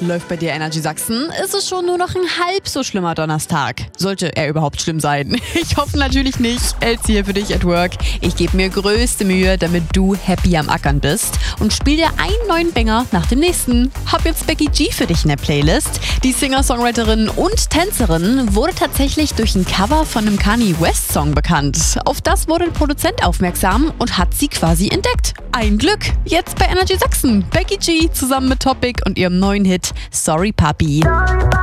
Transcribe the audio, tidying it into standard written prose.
Läuft bei dir Energy Sachsen? Ist es schon nur noch ein halb so schlimmer Donnerstag? Sollte er überhaupt schlimm sein? Ich hoffe natürlich nicht. Elsie hier für dich at work. Ich gebe mir größte Mühe, damit du happy am Ackern bist und spiel dir einen neuen Banger nach dem nächsten. Hab jetzt Becky G für dich in der Playlist. Die Singer-Songwriterin und Tänzerin wurde tatsächlich durch ein Cover von einem Kanye West Song bekannt. Auf das wurde ein Produzent aufmerksam und hat sie quasi entdeckt. Ein Glück! Jetzt bei Energy Sachsen. Becky G zusammen mit Topic und ihrem neuen Hit Sorry Papi.